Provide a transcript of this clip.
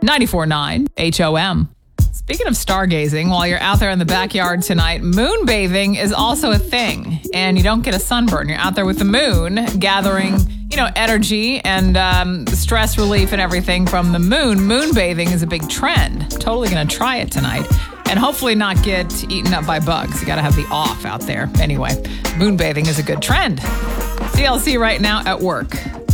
94.9 HOM. Speaking of stargazing, while you're out there in the backyard tonight, moon bathing is also a thing. And you don't get a sunburn. You're out there with the moon, gathering, energy and stress relief and everything from the moon. Moon bathing is a big trend. Totally going to try it tonight. And hopefully not get eaten up by bugs. You got to have the off out there. Anyway, moon bathing is a good trend. CLC right now at work.